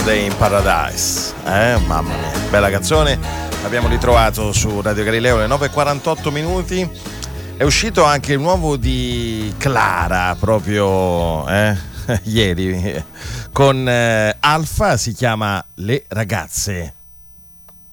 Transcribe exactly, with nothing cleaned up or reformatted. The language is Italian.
Yesterday in Paradise, eh? Mamma mia, bella canzone. L'abbiamo ritrovato su Radio Galileo alle nove e quarantotto minuti. È uscito anche il nuovo di Clara proprio eh? ieri con eh, Alfa, si chiama Le Ragazze.